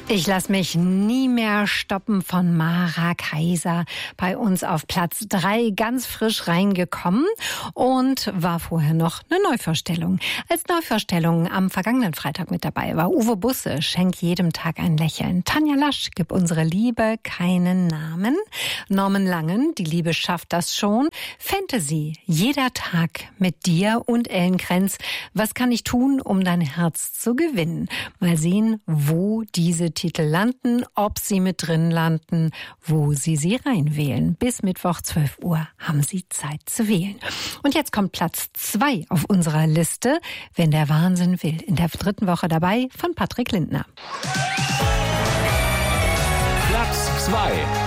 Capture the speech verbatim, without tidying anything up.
Ich lass mich nie mehr stoppen von Mara Kaiser. Bei uns auf Platz drei, ganz frisch reingekommen und war vorher noch eine Neuvorstellung. Als Neuvorstellung am vergangenen Freitag mit dabei war Uwe Busse, Schenk jedem Tag ein Lächeln. Tanja Lasch, Gib unsere Liebe keinen Namen. Norman Langen, Die Liebe schafft das schon. Fantasy, Jeder Tag mit dir und Ellen Krenz. Was kann ich tun, um dein Herz zu gewinnen? Mal sehen, wo diese Titel landen, ob sie mit drin landen, wo sie sie reinwählen. Bis Mittwoch zwölf Uhr haben sie Zeit zu wählen. Und jetzt kommt Platz zwei auf unserer Liste, Wenn der Wahnsinn will. In der dritten Woche dabei von Patrick Lindner. Platz zwei.